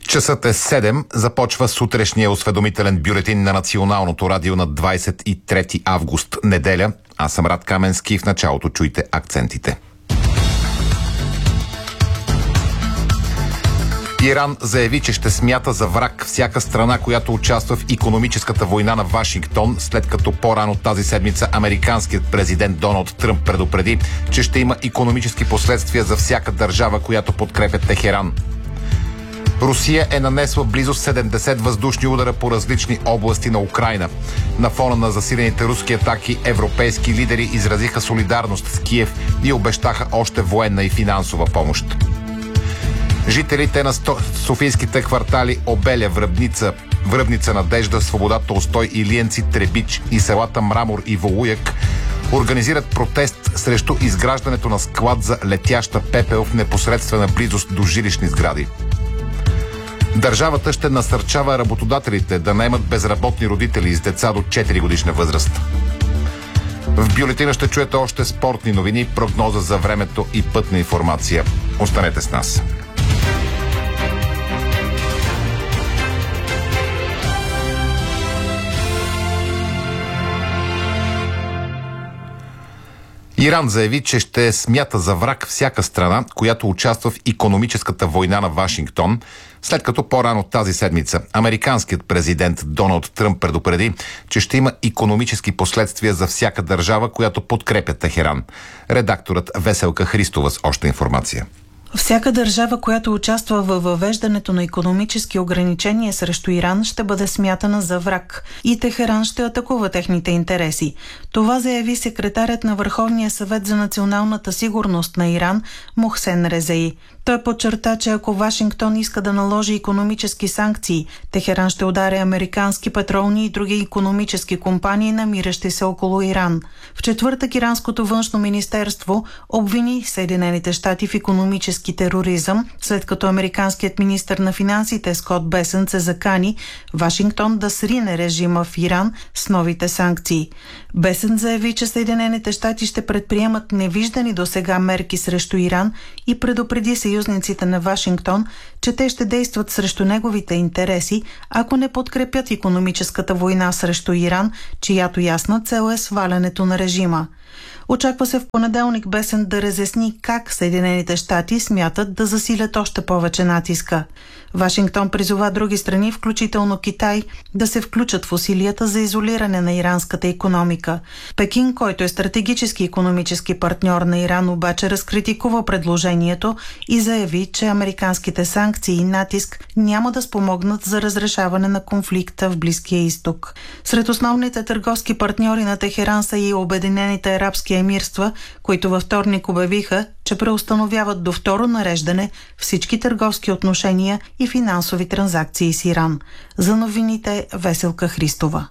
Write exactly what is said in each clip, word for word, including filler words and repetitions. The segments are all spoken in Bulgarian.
Часът е седем. Започва сутрешния осведомителен бюлетин на Националното радио на двадесет и трети август, неделя. Аз съм Рад Каменски. В началото чуйте акцентите. Иран заяви, че ще смята за враг всяка страна, която участва в икономическата война на Вашингтон, след като по-рано тази седмица американският президент Доналд Тръмп предупреди, че ще има икономически последствия за всяка държава, която подкрепя Техеран. Русия е нанесла близо седемдесет въздушни удара по различни области на Украйна. На фона на засилените руски атаки, европейски лидери изразиха солидарност с Киев и обещаха още военна и финансова помощ. Жителите на софийските квартали Обеля, Връбница, Връбница, Надежда, Свобода, Толстой, Илиенци, Требич и селата Мрамор и Волуяк организират протест срещу изграждането на склад за летяща пепел в непосредствена близост до жилищни сгради. Държавата ще насърчава работодателите да наемат безработни родители с деца до четири годишна възраст. В бюлетина ще чуете още спортни новини, прогноза за времето и пътна информация. Останете с нас. Иран заяви, че ще смята за враг всяка страна, която участва в икономическата война на Вашингтон, след като по-рано тази седмица американският президент Доналд Тръмп предупреди, че ще има икономически последствия за всяка държава, която подкрепя Техеран. Редакторът Веселка Христова с още информация. Всяка държава, която участва във въвеждането на икономически ограничения срещу Иран, ще бъде смятана за враг и Техеран ще атакува техните интереси. Това заяви секретарят на Върховния съвет за националната сигурност на Иран Мохсен Резаи. Той подчерта, че ако Вашингтон иска да наложи икономически санкции, Техеран ще ударя американски петролни и други икономически компании, намиращи се около Иран. В четвъртък иранското външно министерство обвини Съединените щати в икономически тероризъм, след като американският министър на финансите Скот Бесънт се закани Вашингтон да срине режима в Иран с новите санкции. Бесънт заяви, че Съединените щати ще предприемат невиждани досега мерки срещу Иран и предупреди съюзниците на Вашингтон, че те ще действат срещу неговите интереси, ако не подкрепят икономическата война срещу Иран, чиято ясна цел е свалянето на режима. Очаква се в понеделник Бесънт да разясни как Съединените щати смятат да засилят още повече натиска. Вашингтон призова други страни, включително Китай, да се включат в усилията за изолиране на иранската икономика. Пекин, който е стратегически икономически партньор на Иран, обаче разкритикува предложението и заяви, че американските санкции и натиск няма да спомогнат за разрешаване на конфликта в Близкия изток. Сред основните търговски партньори на Техеран са и Обединените арабски емирства, които във вторник обявиха, че преустановяват до второ нареждане всички търговски отношения и финансови транзакции с Иран. За новините Веселка Христова.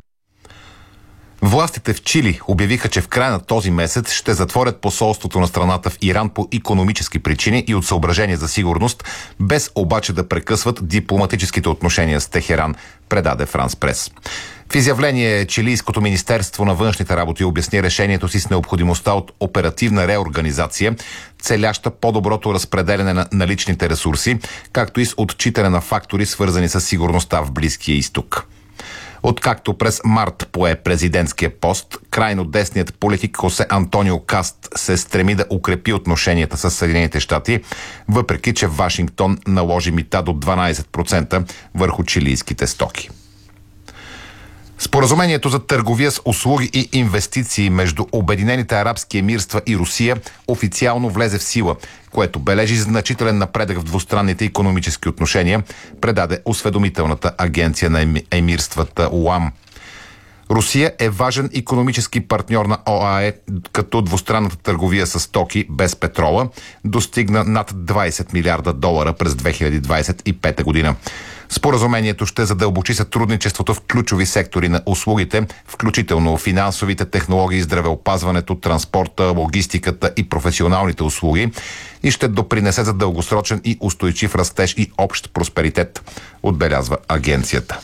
Властите в Чили обявиха, че в края на този месец ще затворят посолството на страната в Иран по икономически причини и от съображение за сигурност, без обаче да прекъсват дипломатическите отношения с Техеран, предаде Франс Прес. В изявление Чилийското министерство на външните работи обясни решението си с необходимостта от оперативна реорганизация, целяща по-доброто разпределяне на наличните ресурси, както и с отчитане на фактори, свързани с сигурността в Близкия изток. Откакто през март пое президентския пост, крайно десният политик Хосе Антонио Каст се стреми да укрепи отношенията с Съединените щати, въпреки че Вашингтон наложи мита до дванадесет процента върху чилийските стоки. Споразумението за търговия с услуги и инвестиции между Обединените арабски емирства и Русия официално влезе в сила, което бележи значителен напредък в двустранните икономически отношения, предаде осведомителната агенция на емирствата УАМ. Русия е важен икономически партньор на ОАЕ, като двустранната търговия с стоки без петрола достигна над двадесет милиарда долара през две хиляди двадесет и пета година. Споразумението ще задълбочи сътрудничеството в ключови сектори на услугите, включително финансовите технологии, здравеопазването, транспорта, логистиката и професионалните услуги и ще допринесе за дългосрочен и устойчив растеж и общ просперитет, отбелязва агенцията.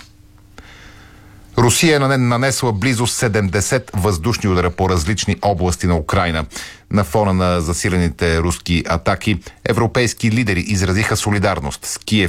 Русия е нанесла близо седемдесет въздушни удара по различни области на Украйна. На фона на засилените руски атаки, европейски лидери изразиха солидарност с Киев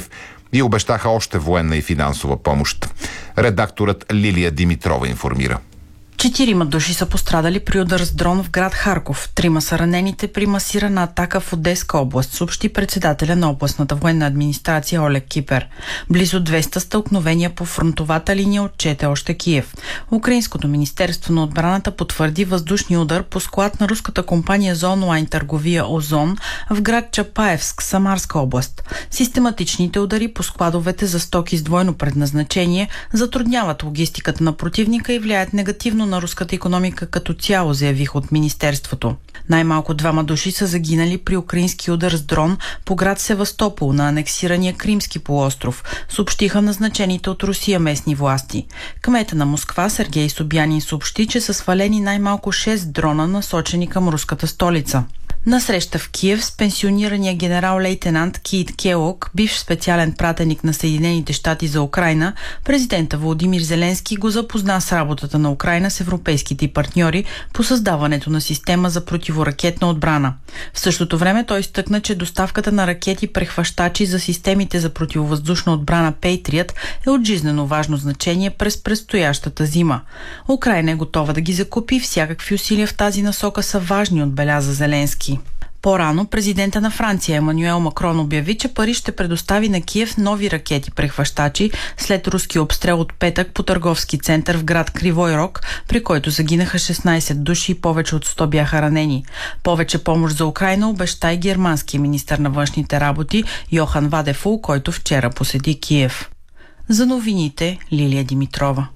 и обещаха още военна и финансова помощ. Редакторът Лилия Димитрова информира. Четирима души са пострадали при удар с дрон в град Харков. Трима са ранените при масирана атака в Одеска област, съобщи председателя на областната военна администрация Олег Кипер. Близо двеста стълкновения по фронтовата линия отчете още Киев. Украинското министерство на отбраната потвърди въздушния удар по склад на руската компания за онлайн търговия Озон в град Чапаевск, Самарска област. Систематичните удари по складовете за стоки с двойно предназначение затрудняват логистиката на противника и влияят негативно на руската икономика като цяло, заявих от министерството. Най-малко двама души са загинали при украински удар с дрон по град Севастопол на анексирания Кримски полуостров, съобщиха назначените от Русия местни власти. Кмета на Москва Сергей Собянин съобщи, че са свалени най-малко шест дрона, насочени към руската столица. На среща в Киев с пенсионирания генерал-лейтенант Кит Келог, бивш специален пратеник на Съединените щати за Украйна, президента Володимир Зеленски го запозна с работата на Украйна с европейските партньори по създаването на система за противоракетна отбрана. В същото време той изтъкна, че доставката на ракети прехващачи за системите за противовъздушна отбрана Patriot е от жизнено важно значение през предстоящата зима. Украйна е готова да ги закупи и всякакви усилия в тази насока са важни, отбеляза Зеленски. По-рано президента на Франция Емануел Макрон обяви, че Париж ще предостави на Киев нови ракети-прехващачи след руски обстрел от петък по търговски център в град Кривой Рог, при който загинаха шестнайсет души и повече от сто бяха ранени. Повече помощ за Украйна обеща и германския министър на външните работи Йохан Вадефул, който вчера посети Киев. За новините Лилия Димитрова.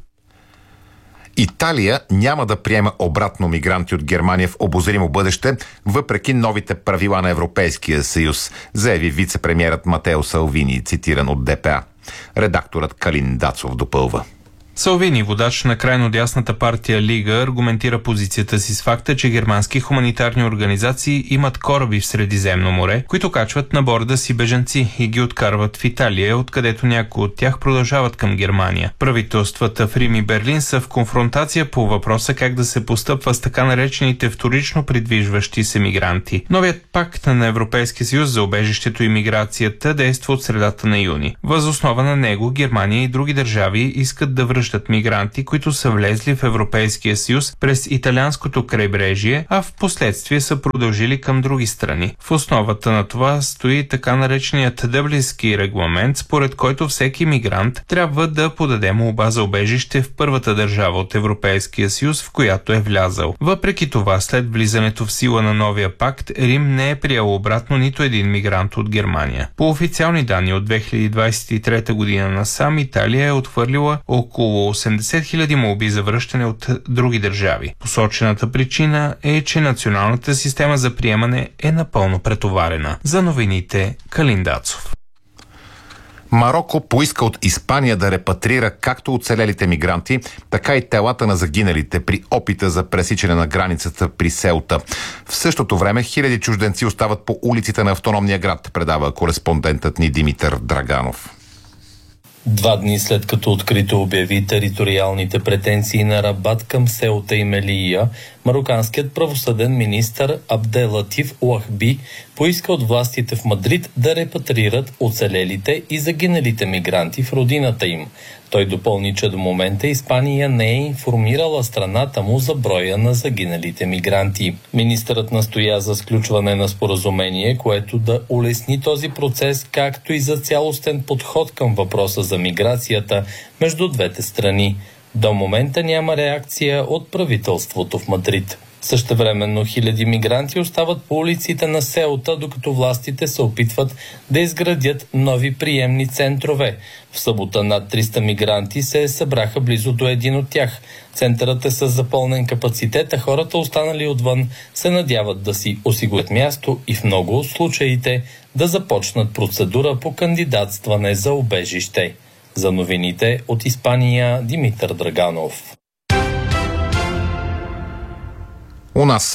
Италия няма да приема обратно мигранти от Германия в обозримо бъдеще, въпреки новите правила на Европейския съюз, заяви вице-премиерът Матео Салвини, цитиран от ДПА. Редакторът Калин Дацов допълва. Салвини, водач на крайно дясната партия Лига, аргументира позицията си с факта, че германски хуманитарни организации имат кораби в Средиземно море, които качват на борда си бежанци и ги откарват в Италия, откъдето някои от тях продължават към Германия. Правителствата в Рим и Берлин са в конфронтация по въпроса как да се постъпва с така наречените вторично придвижващи се мигранти. Новият пакт на Европейския съюз за убежището и миграцията действа от средата на юни. Въз основа на него Германия и други държави искат да връщат мигранти, които са влезли в Европейския съюз през италианското крайбрежие, а в последствие са продължили към други страни. В основата на това стои така нареченият Дъблински регламент, според който всеки мигрант трябва да подаде молба за убежище в първата държава от Европейския съюз, в която е влязал. Въпреки това, след влизането в сила на новия пакт, Рим не е приел обратно нито един мигрант от Германия. По официални данни от две хиляди двадесет и трета година насам, Италия е отхвърлила около осемдесет хиляди молби за връщане от други държави. Посочената причина е, че националната система за приемане е напълно претоварена. За новините Калин Дацов. Мароко поиска от Испания да репатрира както оцелелите мигранти, така и телата на загиналите при опита за пресичане на границата при Сеута. В същото време хиляди чужденци остават по улиците на автономния град, предава кореспондентът ни Димитър Драганов. Два дни след като открито обяви териториалните претенции на Рабат към Сеута и Мелия, мароканският правосъден министър Абделатиф Уахби поиска от властите в Мадрид да репатрират оцелелите и загиналите мигранти в родината им. Той допълни, че до момента Испания не е информирала страната му за броя на загиналите мигранти. Министърът настоя за сключване на споразумение, което да улесни този процес, както и за цялостен подход към въпроса за миграцията между двете страни. До момента няма реакция от правителството в Мадрид. Същевременно хиляди мигранти остават по улиците на Сеута, докато властите се опитват да изградят нови приемни центрове. В събота над триста мигранти се събраха близо до един от тях. Центърът е с запълнен капацитет, а хората, останали отвън, се надяват да си осигурят място и в много от случаите да започнат процедура по кандидатстване за убежище. За новините от Испания Димитър Драганов. У нас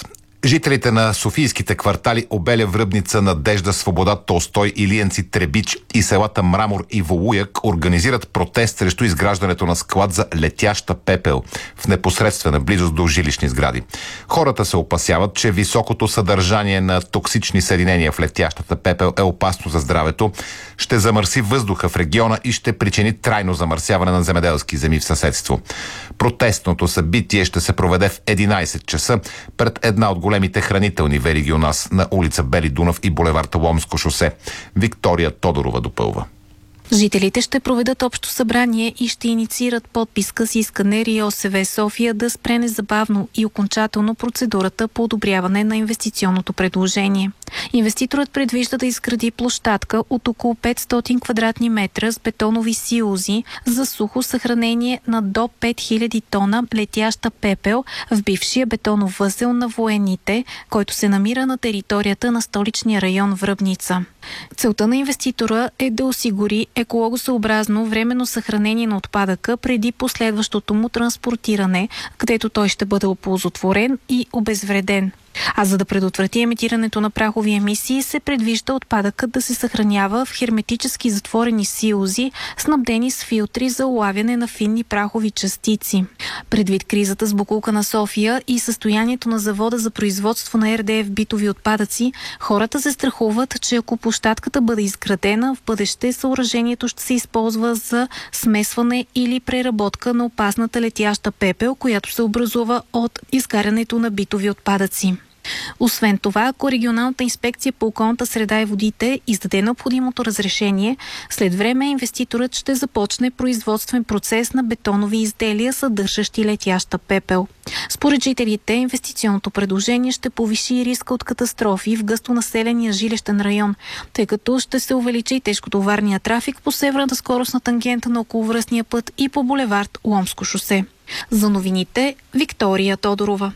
Жителите на софийските квартали Обеля, Връбница, Надежда, Свобода, Толстой, Илиянци, Требич и селата Мрамор и Волуяк организират протест срещу изграждането на склад за летяща пепел в непосредствена близост до жилищни сгради. Хората се опасяват, че високото съдържание на токсични съединения в летящата пепел е опасно за здравето, ще замърси въздуха в региона и ще причини трайно замърсяване на земеделски земи в съседство. Протестното събитие ще се проведе в единайсет часа пред една от големите хранителни вериги у нас на улица Бели Дунав и булевард Ломско шосе. Виктория Тодорова допълва. Жителите ще проведат общо събрание и ще инициират подписка с искане РИОСВ София да спре незабавно и окончателно процедурата по одобряване на инвестиционното предложение. Инвеститорът предвижда да изгради площадка от около петстотин квадратни метра с бетонови силози за сухо съхранение на до пет хиляди тона летяща пепел в бившия бетонов възел на военните, който се намира на територията на столичния район Връбница. Целта на инвеститора е да осигури екологосъобразно временно съхранение на отпадъка преди последващото му транспортиране, където той ще бъде оползотворен и обезвреден. А за да предотврати емитирането на прахови емисии, се предвижда отпадъкът да се съхранява в херметически затворени силози, снабдени с филтри за улавяне на финни прахови частици. Предвид кризата с боклука на София и състоянието на завода за производство на Р Д Ф битови отпадъци, хората се страхуват, че ако площадката бъде изградена, в бъдеще съоръжението ще се използва за смесване или преработка на опасната летяща пепел, която се образува от изгарянето на битови отпадъци. Освен това, ако регионалната инспекция по околната среда и водите издаде необходимото разрешение, след време инвеститорът ще започне производствен процес на бетонови изделия, съдържащи летяща пепел. Според жителите, инвестиционното предложение ще повиши риска от катастрофи в гъстонаселения жилищен район, тъй като ще се увеличи тежкотоварния трафик по северната скоростна тангента на околовръстния път и по булевард Ломско шосе. За новините, Виктория Тодорова.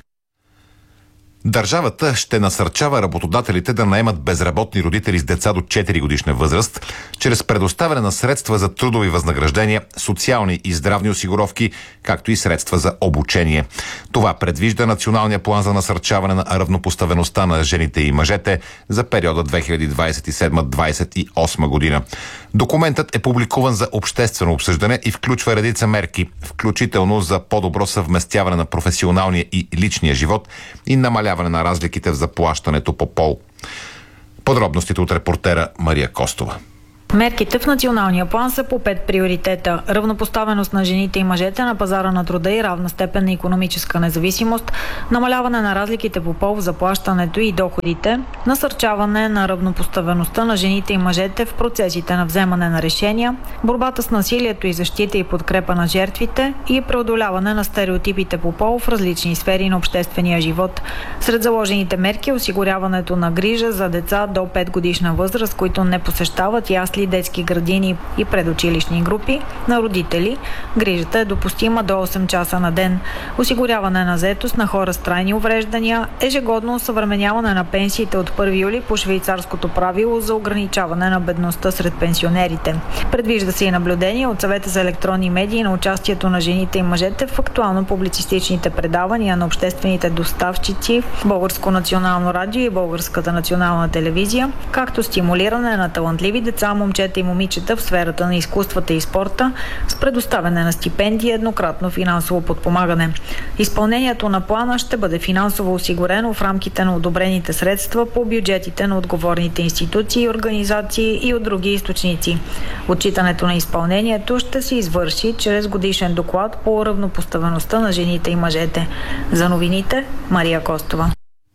Държавата ще насърчава работодателите да наемат безработни родители с деца до четири годишна възраст, чрез предоставяне на средства за трудови възнаграждения, социални и здравни осигуровки, както и средства за обучение. Това предвижда Националния план за насърчаване на равнопоставеността на жените и мъжете за периода две хиляди двадесет и седма - двадесет и осма година. Документът е публикуван за обществено обсъждане и включва редица мерки, включително за по-добро съвместяване на професионалния и личния живот и намаляване на разликите в заплащането по пол. Подробностите от репортера Мария Костова. Мерките в националния план са по пет приоритета: равнопоставеност на жените и мъжете на пазара на труда и равна степен на икономическа независимост, намаляване на разликите по пол в заплащането и доходите, насърчаване на равнопоставеността на жените и мъжете в процесите на вземане на решения, борбата с насилието и защита и подкрепа на жертвите и преодоляване на стереотипите по пол в различни сфери на обществения живот. Сред заложените мерки е осигуряването на грижа за деца до пет годишна възраст, които не посещават ясли, детски градини и предучилищни групи на родители. Грижата е допустима до осем часа на ден. Осигуряване на заетост на хора с трайни увреждания, ежегодно осъвременяване на пенсиите от първи юли по швейцарското правило за ограничаване на бедността сред пенсионерите. Предвижда се и наблюдение от Съвета за електронни медии на участието на жените и мъжете в актуално-публицистичните предавания на обществените доставчици, Българско национално радио и Българската национална телевизия, както стимулиране на талантливи деца, момчета и момичета в сферата на изкуствата и спорта с предоставяне на стипендии и еднократно финансово подпомагане. Изпълнението на плана ще бъде финансово осигурено в рамките на одобрените средства по бюджетите на отговорните институции, организации и от други източници. Отчитането на изпълнението ще се извърши чрез годишен доклад по равнопоставеността на жените и мъжете. За новините, Мария Костова.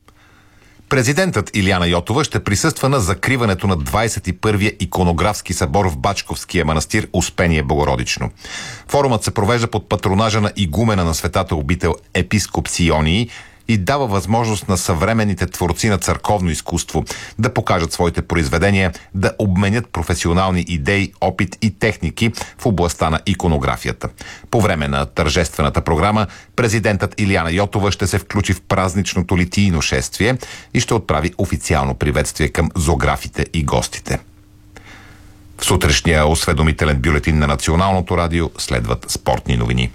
Президентът Илияна Йотова ще присъства на закриването на двадесет и първия иконографски събор в Бачковския манастир Успение Богородично. Форумът се провежда под патронажа на игумена на светата обител епископ Сионий и дава възможност на съвременните творци на църковно изкуство да покажат своите произведения, да обменят професионални идеи, опит и техники в областта на иконографията. По време на тържествената програма президентът Илияна Йотова ще се включи в празничното литийно шествие и ще отправи официално приветствие към зоографите и гостите. В сутрешния осведомителен бюлетин на Националното радио следват спортни новини.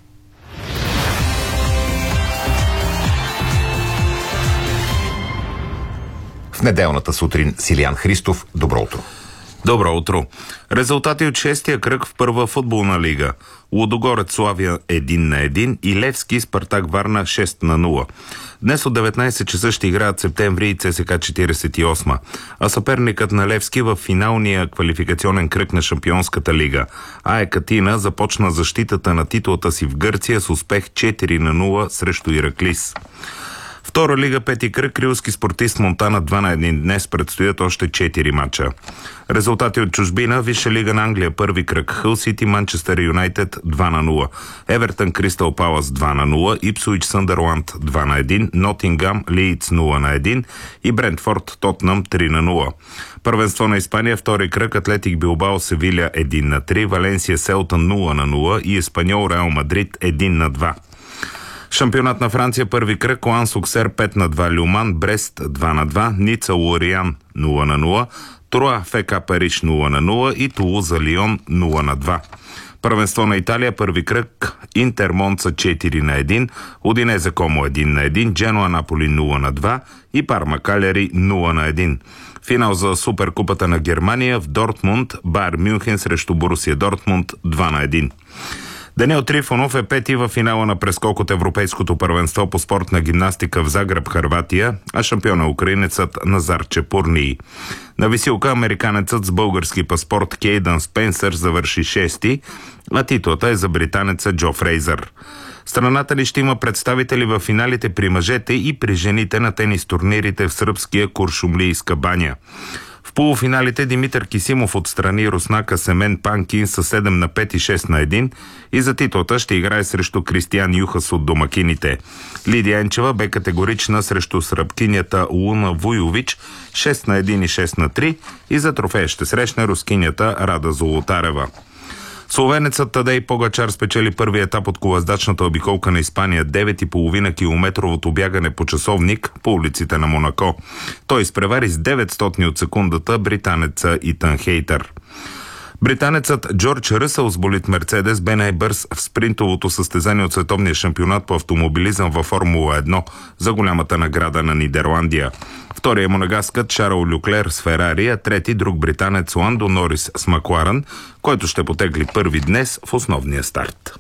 В неделната сутрин Силиян Христов. Добро утро. Добро утро. Резултати от шестия кръг в първа футболна лига. Лудогорец Славия един на един и Левски Спартак Варна шест на нула. Днес от деветнайсет часа ще играят Септември и ЦСКА четирийсет и осма, а съперникът на Левски в финалния квалификационен кръг на Шампионската лига. АЕК Атина започна защитата на титулата си в Гърция с успех четири на нула срещу Ираклис. Втора лига, пети кръг, Рилски Спортист Монтана два на един. Днес предстоят още четири мача. Резултати от чужбина: Висша лига на Англия, първи кръг, Хъл Сити Манчестър Юнайтед два на нула, Евертън Кристал Палас два на нула, Ипсуич Съндърланд два на един, Нотингам Лийдс нула на един и Брентфорд Тотнъм три на нула. Първенство на Испания, втори кръг, Атлетик Билбао Севиля един на три, Валенсия Селта нула на нула и Еспаньол Реал Мадрид един на два. Шампионат на Франция, първи кръг, Ланс Оксер пет на два, Люман Брест два на два, Ница Лориан нула на нула, Троа ФК Париж нула на нула и Тулуза Лион нула на два. Първенство на Италия, първи кръг, Интер Монца четири на един, Удинезе Комо един на един, Дженуа Наполи нула на два и Парма Калери нула на един. Финал за Суперкупата на Германия в Дортмунд, Байер Мюнхен срещу Борусия Дортмунд два на един. Даниел Трифонов е пети в финала на прескок от Европейското първенство по спортна гимнастика в Загреб, Хърватия, а шампион е украинецът Назар Чепурний. На висилка американецът с български паспорт Кейдън Спенсър завърши шести, а титлата е за британеца Джо Фрейзър. Страната ли ще има представители в финалите при мъжете и при жените на тенис турнирите в сръбския Куршумлийска баня? В полуфиналите Димитър Кисимов отстрани руснака Семен Панкин с седем на пет и шест на един и за титлата ще играе срещу Кристиян Юхас от домакините. Лидия Енчева бе категорична срещу сръбкинята Луна Вуйович шест на един и шест на три и за трофея ще срещне рускинята Рада Золотарева. Словенецът Тадей Погачар спечели първи етап от колоездачната обиколка на Испания, девет цяло и пет километровото бягане по часовник по улиците на Монако. Той изпревари с деветстотни от секундата британеца Итан Хейтър. Британецът Джордж Ръсъл с болид Мерцедес бе най-бърз в спринтовото състезание от световния шампионат по автомобилизъм във Формула едно за голямата награда на Нидерландия. Втория монагаскът Шарл Люклер с Ферари, а трети друг британец Ландо Норис с Макларен, който ще потегли първи днес в основния старт.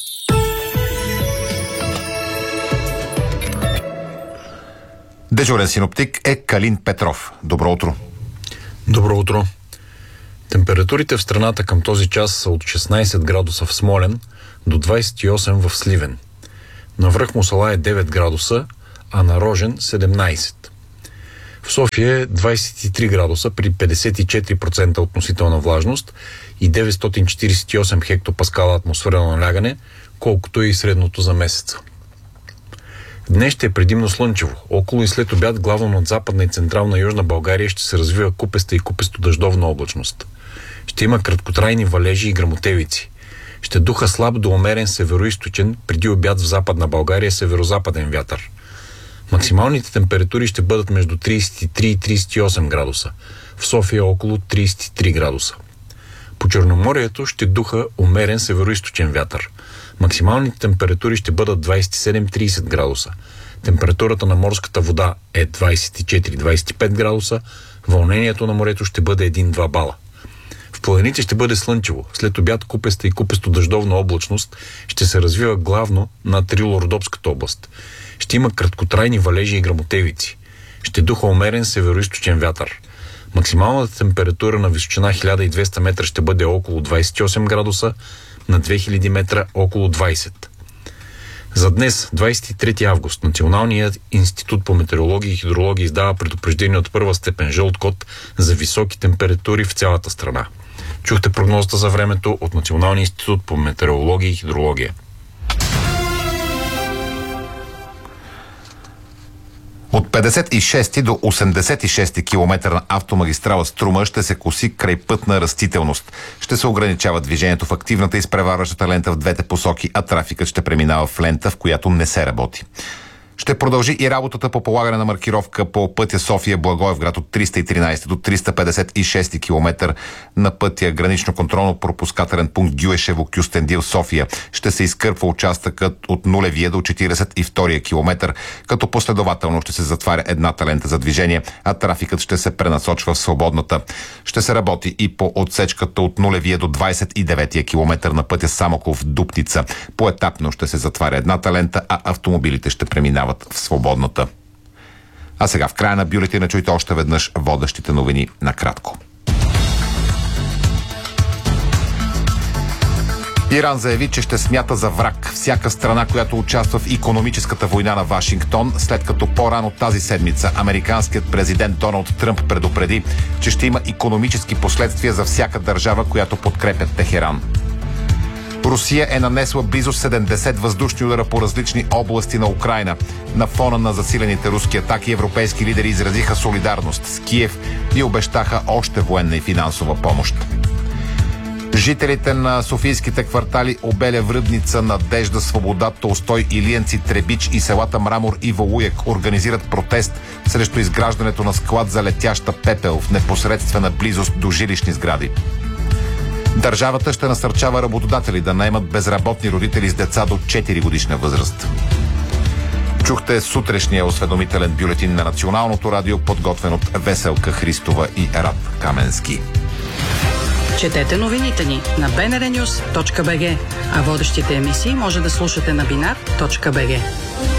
Дежурен синоптик е Калин Петров. Добро утро. Добро утро. Температурите в страната към този час са от шестнайсет градуса в Смолян до двайсет и осем в Сливен. На връх Мусала е девет градуса, а на Рожен седемнайсет. В София е двайсет и три градуса при петдесет и четири процента относителна влажност и деветстотин четирийсет и осем хектопаскала атмосферно налягане, колкото е и средното за месеца. Днес ще е предимно слънчево. Около и след обяд главно над западна и централна Южна България ще се развива купеста и купесто дъждовна облачност. Ще има краткотрайни валежи и гръмотевици. Ще духа слаб до умерен североизточен, преди обяд в Западна България северозападен вятър. Максималните температури ще бъдат между трийсет и три и трийсет и осем градуса. В София около трийсет и три градуса. По Черноморието ще духа умерен североизточен вятър. Максималните температури ще бъдат двайсет и седем до трийсет градуса. Температурата на морската вода е двайсет и четири до двайсет и пет градуса. Вълнението на морето ще бъде един до два бала. В планините ще бъде слънчево. След обяд купеста и купесто дъждовна облачност ще се развива главно над Рило-Родопската област. Ще има краткотрайни валежи и гръмотевици. Ще духа умерен североизточен вятър. Максималната температура на височина хиляда и двеста метра ще бъде около двайсет и осем градуса, на две хиляди метра около двайсет. За днес, двайсет и трети август, Националният институт по метеорология и хидрология издава предупреждение от първа степен жълт код за високи температури в цялата страна. Чухте прогнозата за времето от Националния институт по метеорология и хидрология. От петдесет и шести до осемдесет и шести километър на автомагистрала Струма ще се коси крайпътна растителност. Ще се ограничава движението в активната и изпреварващата лента в двете посоки, а трафикът ще преминава в лента, в която не се работи. Ще продължи и работата по полагане на маркировка по пътя София-Благоевград от триста и тринайсети до триста петдесет и шести километър на пътя гранично-контролно-пропускателен пункт Гюешево-Кюстендил София. Ще се изкърпва участъкът от нулевия до четиридесет и втория километър, като последователно ще се затваря едната лента за движение, а трафикът ще се пренасочва в свободната. Ще се работи и по отсечката от нулевия до двадесет и деветия километър на пътя Самоков-Дупница. Поетапно ще се затваря едната лента, а автомобилите ще преминават в свободната. А сега в края на бюлетина чуйте още веднъж водещите новини накратко. Иран заяви, че ще смята за враг всяка страна, която участва в икономическата война на Вашингтон, след като по-рано тази седмица американският президент Доналд Тръмп предупреди, че ще има икономически последствия за всяка държава, която подкрепя Техеран. Русия е нанесла близо седемдесет въздушни удара по различни области на Украйна. На фона на засилените руски атаки европейски лидери изразиха солидарност с Киев и обещаха още военна и финансова помощ. Жителите на софийските квартали Обеля, Връбница, Надежда, Свобода, Толстой, Илиенци, Требич и селата Мрамор и Волуяк организират протест срещу изграждането на склад за летяща пепел в непосредствена близост до жилищни сгради. Държавата ще насърчава работодатели да наемат безработни родители с деца до четири годишна възраст. Чухте сутрешния осведомителен бюлетин на Националното радио, подготвен от Веселка Христова и Рад Каменски. Четете новините ни на би ен ар нюс точка би джи, а водещите емисии може да слушате на бинар точка би джи.